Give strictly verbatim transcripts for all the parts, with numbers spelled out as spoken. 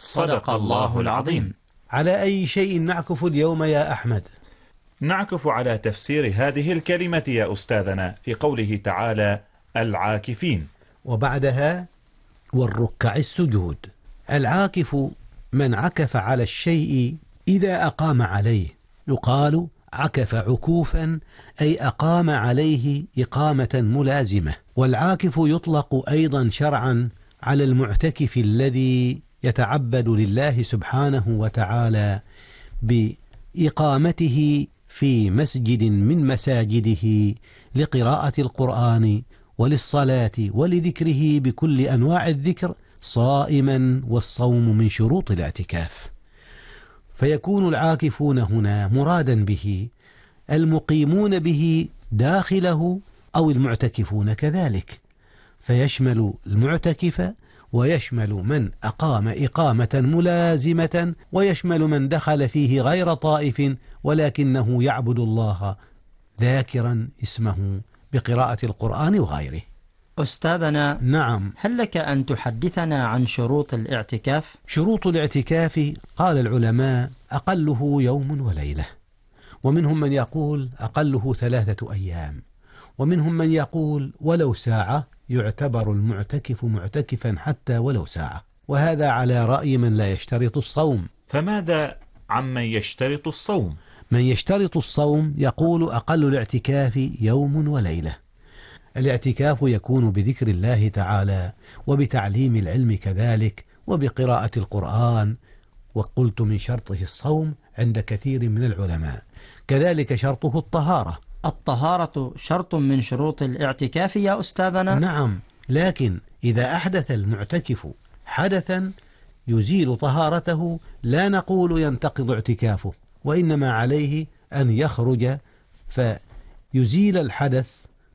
صدق الله العظيم. على أي شيء نعكف اليوم يا أحمد؟ نعكف على تفسير هذه الكلمة يا أستاذنا في قوله تعالى العاكفين، وبعدها والركع السجود. العاكف من عكف على الشيء إذا أقام عليه، يقال عكف عكوفا أي أقام عليه إقامة ملازمة. والعاكف يطلق أيضا شرعا على المعتكف الذي يتعبد لله سبحانه وتعالى بإقامته في مسجد من مساجده لقراءة القرآن وللصلاة ولذكره بكل أنواع الذكر صائما، والصوم من شروط الاعتكاف. فيكون العاكفون هنا مرادا به المقيمون به داخله أو المعتكفون كذلك، فيشمل المعتكف ويشمل من أقام إقامة ملازمة، ويشمل من دخل فيه غير طائف ولكنه يعبد الله ذاكرا اسمه بقراءة القرآن وغيره. أستاذنا، نعم، هل لك أن تحدثنا عن شروط الاعتكاف؟ شروط الاعتكاف قال العلماء أقله يوم وليلة، ومنهم من يقول أقله ثلاثة أيام، ومنهم من يقول ولو ساعة يعتبر المعتكف معتكفا حتى ولو ساعة، وهذا على رأي من لا يشترط الصوم. فماذا عمن يشترط الصوم؟ من يشترط الصوم يقول أقل الاعتكاف يوم وليلة. الاعتكاف يكون بذكر الله تعالى وبتعليم العلم كذلك وبقراءة القرآن، وقلت من شرطه الصوم عند كثير من العلماء، كذلك شرطه الطهارة. الطهارة شرط من شروط الاعتكاف يا أستاذنا؟ نعم، لكن إذا أحدث المعتكف حدثا يزيل طهارته لا نقول ينتقض اعتكافه، وإنما عليه أن يخرج فيزيل الحدث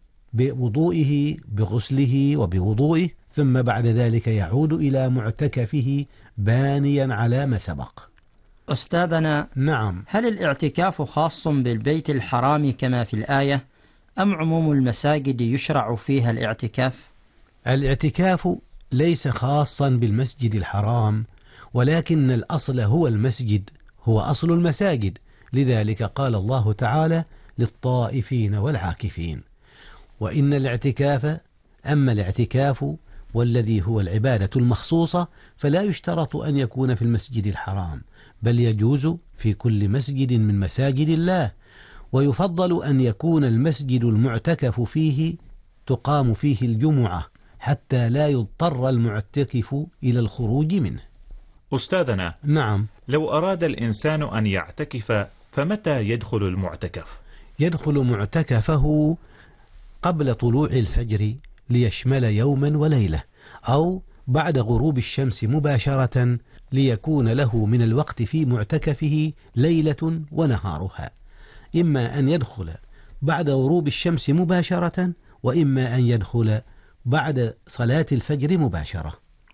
بوضوئه بغسله وبوضوئه، ثم بعد ذلك يعود إلى معتكفه بانيا على ما سبق. أستاذنا، نعم، هل الاعتكاف خاص بالبيت الحرام كما في الآية، أم عموم المساجد يشرع فيها الاعتكاف؟ الاعتكاف ليس خاصا بالمسجد الحرام، ولكن الأصل هو المسجد، هو أصل المساجد، لذلك قال الله تعالى للطائفين والعاكفين. وإن الاعتكاف أما الاعتكاف والذي هو العبادة المخصوصة فلا يشترط أن يكون في المسجد الحرام، بل يجوز في كل مسجد من مساجد الله، ويفضل أن يكون المسجد المعتكف فيه تقام فيه الجمعة حتى لا يضطر المعتكف إلى الخروج منه. أستاذنا، نعم، لو أراد الإنسان أن يعتكف فمتى يدخل المعتكف؟ يدخل معتكفه قبل طلوع الفجر ليشمل يوما وليلة، أو بعد غروب الشمس مباشرة ليكون له من الوقت في معتكفه ليلة ونهارها، إما أن يدخل بعد غروب الشمس مباشرة، وإما أن يدخل بعد صلاة الفجر مباشرة.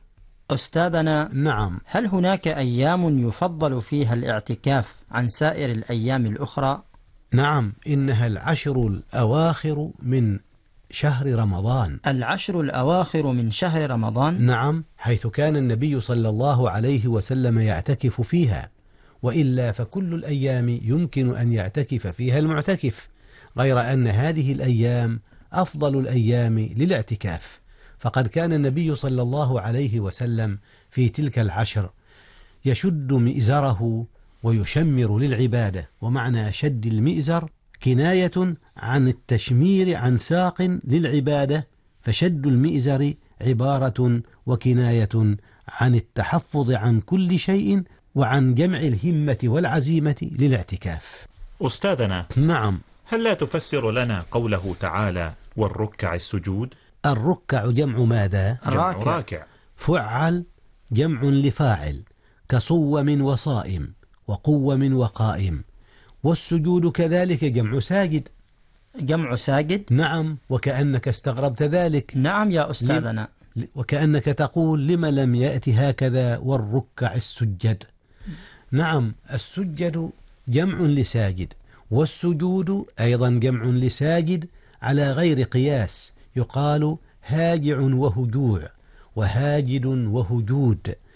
أستاذنا، نعم، هل هناك أيام يفضل فيها الاعتكاف عن سائر الأيام الأخرى؟ نعم، إنها العشر الأواخر من شهر رمضان. العشر الأواخر من شهر رمضان؟ نعم، حيث كان النبي صلى الله عليه وسلم يعتكف فيها، وإلا فكل الأيام يمكن أن يعتكف فيها المعتكف، غير أن هذه الأيام أفضل الأيام للاعتكاف، فقد كان النبي صلى الله عليه وسلم في تلك العشر يشد مئزره ويشمر للعبادة، ومعنى شد المئزر كناية عن التشمير عن ساق للعبادة، فشد المئزر عبارة وكناية عن التحفظ عن كل شيء وعن جمع الهمة والعزيمة للاعتكاف. أستاذنا، نعم، هل لا تفسر لنا قوله تعالى والركع السجود؟ الركع جمع ماذا؟ جمع راكع. فعل جمع لفاعل كصوم وصائم وقوم وقائم، والسجود كذلك جمع ساجد. جمع ساجد؟ نعم، وكأنك استغربت ذلك. نعم يا أستاذنا، وكأنك تقول لما لم يأتي هكذا والركع السجد. نعم، السجد جمع لساجد، والسجود أيضا جمع لساجد على غير قياس، يقال هاجع وهجوع وهاجد وهجود،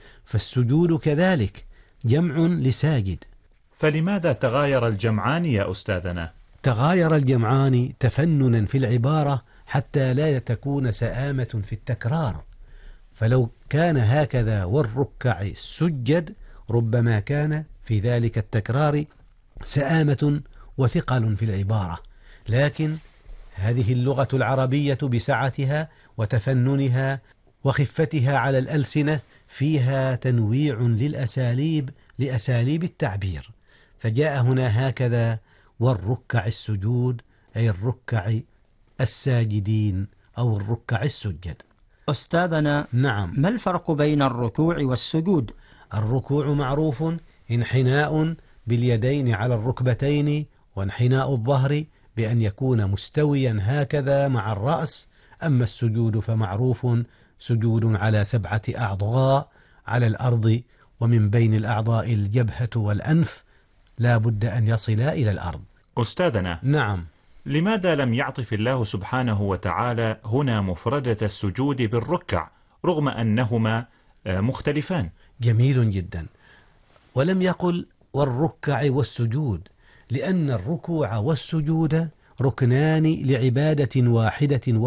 فالسجود كذلك جمع لساجد. فلماذا تغاير الجمعان يا أستاذنا؟ تغاير الجمعان تفننا في العبارة حتى لا تكون سآمة في التكرار، فلو كان هكذا والركع سجد ربما كان في ذلك التكرار سآمة وثقل في العبارة، لكن هذه اللغة العربية بسعتها وتفننها وخفتها على الألسنة فيها تنويع للأساليب لأساليب التعبير، فجاء هنا هكذا والركع السجود، أي الركع الساجدين أو الركع السجد. أستاذنا، نعم. ما الفرق بين الركوع والسجود؟ الركوع معروف انحناء باليدين على الركبتين وانحناء الظهر بأن يكون مستويا هكذا مع الرأس، أما السجود فمعروف سجود على سبعة أعضاء على الأرض، ومن بين الأعضاء الجبهة والأنف لا بد أن يصلا إلى الأرض. أستاذنا، نعم. لماذا لم يعطف الله سبحانه وتعالى هنا مفردة السجود بالركع رغم أنهما مختلفان؟ جميل جدا. ولم يقل والركع والسجود، لأن الركوع والسجود ركنان لعبادة واحدة